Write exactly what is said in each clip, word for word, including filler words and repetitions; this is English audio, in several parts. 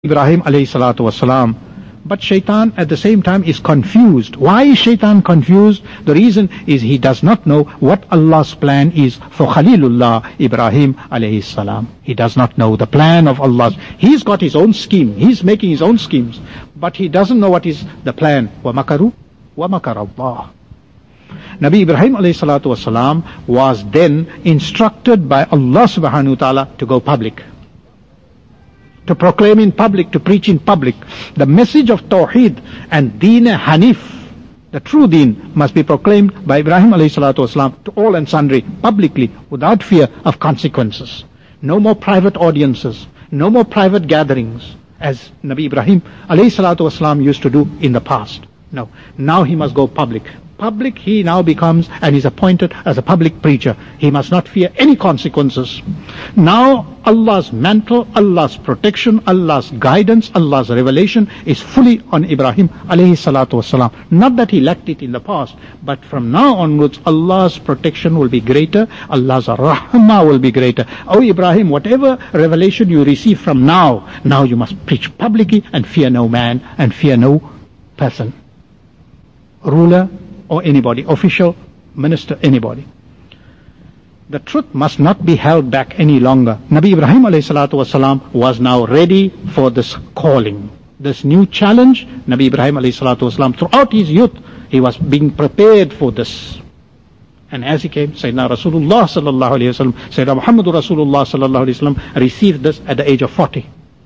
Ibrahim alayhi salatu wasalam. But shaitan at the same time is confused. Why is shaitan confused? The reason is he does not know what Allah's plan is for Khalilullah Ibrahim alayhi salam. He does not know the plan of Allah. He's got his own scheme. He's making his own schemes. But he doesn't know what is the plan. وَمَكَرُوا وَمَكَرَ اللَّهُ. Nabi Ibrahim alayhi salatu wasalam was then instructed by Allah subhanahu wa ta'ala to go public. To proclaim in public, to preach in public. The message of Tawheed and Deen Hanif, the true Deen, must be proclaimed by Ibrahim alayhi salatu wasalam to all and sundry, publicly, without fear of consequences. No more private audiences, no more private gatherings, as Nabi Ibrahim alayhi salatu wasalam used to do in the past. No, now he must go public. Public he now becomes and is appointed as a public preacher. He must not fear any consequences. Now Allah's mantle, Allah's protection, Allah's guidance, Allah's revelation is fully on Ibrahim alayhi salatu wasalam. Not that he lacked it in the past, but from now onwards Allah's protection will be greater, Allah's rahmah will be greater. Oh Ibrahim, whatever revelation you receive from now, now you must preach publicly and fear no man and fear no person. Ruler or anybody, official, minister, anybody. The truth must not be held back any longer. Nabi Ibrahim alayhi salatu wasalam was now ready for this calling, this new challenge. Nabi Ibrahim alayhi salatu wasalam, throughout his youth, he was being prepared for this. And as he came, Sayyidina Rasulullah sallallahu alayhi wasallam, Sayyidina Muhammadur Rasulullah sallallahu alayhi wasallam received this at the age of forty.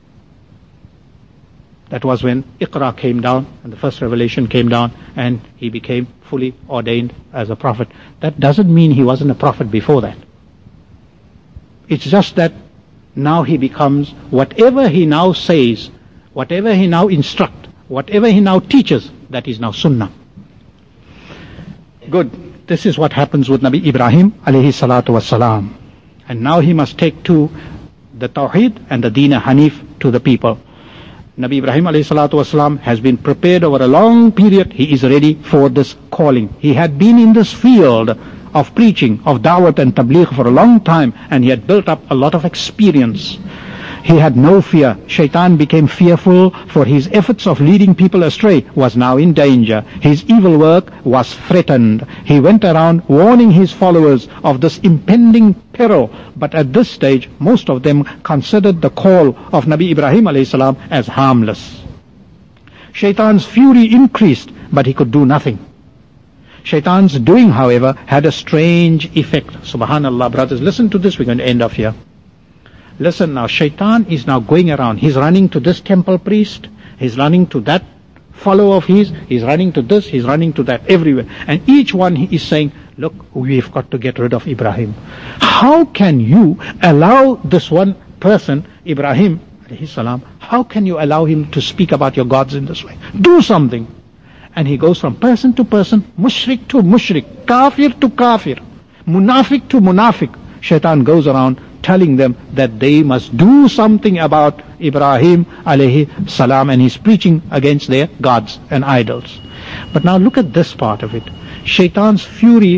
That was when Iqra came down and the first revelation came down and he became fully ordained as a prophet. That doesn't mean he wasn't a prophet before that. It's just that now he becomes, whatever he now says, whatever he now instructs, whatever he now teaches, that is now sunnah. Good. This is what happens with Nabi Ibrahim alayhi salatu wassalam. And now he must take to the Tawheed and the Deen Hanif to the people. Nabi Ibrahim alayhi salatu wasalam has been prepared over a long period. He is ready for this calling. He had been in this field of preaching, of da'wat and tabligh for a long time, and he had built up a lot of experience. He had no fear. Shaitan became fearful, for his efforts of leading people astray was now in danger. His evil work was threatened. He went around warning his followers of this impending peril. But at this stage, most of them considered the call of Nabi Ibrahim alayhi salam as harmless. Shaitan's fury increased, but he could do nothing. Shaitan's doing, however, had a strange effect. Subhanallah, brothers, listen to this. We're going to end off here. Listen now, Shaitan is now going around. He's running to this temple priest. He's running to that follower of his. He's running to this. He's running to that, everywhere. And each one he is saying, look, we've got to get rid of Ibrahim. How can you allow this one person, Ibrahim alayhi salam, how can you allow him to speak about your gods in this way? Do something. And he goes from person to person, mushrik to mushrik, kafir to kafir, munafiq to munafiq. Shaitan goes around telling them that they must do something about Ibrahim alayhi salam, and he's preaching against their gods and idols. But now look at this part of it. Shaitan's fury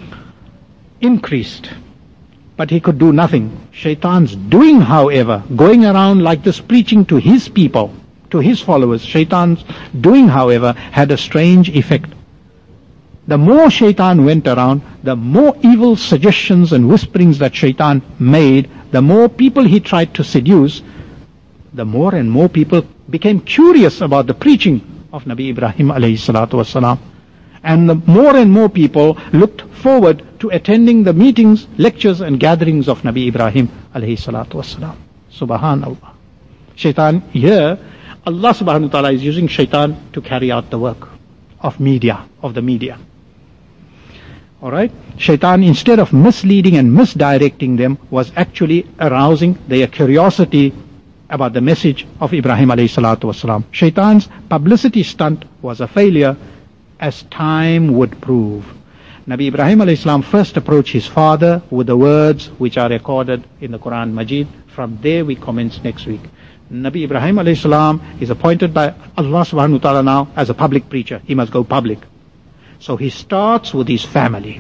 increased, but he could do nothing. Shaitan's doing, however, going around like this preaching to his people, to his followers, Shaitan's doing, however, had a strange effect. The more Shaitan went around, the more evil suggestions and whisperings that Shaitan made, the more people he tried to seduce, the more and more people became curious about the preaching of Nabi Ibrahim alayhi salatu wasalam. And the more and more people looked forward to attending the meetings, lectures and gatherings of Nabi Ibrahim alayhi salatu wasalam. Subhanallah. Shaitan here, Allah subhanahu wa ta'ala is using Shaitan to carry out the work of media, of the media. Alright? Shaitan, instead of misleading and misdirecting them, was actually arousing their curiosity about the message of Ibrahim alayhi salatu wasalam. Shaitan's publicity stunt was a failure, as time would prove. Nabi Ibrahim alayhi salam first approached his father with the words which are recorded in the Quran Majid. From there we commence next week. Nabi Ibrahim alayhi salam is appointed by Allah subhanahu wa ta'ala now as a public preacher. He must go public. So he starts with his family.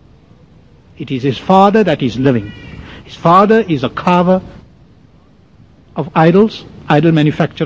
It is his father that is living. His father is a carver of idols, idol manufacturers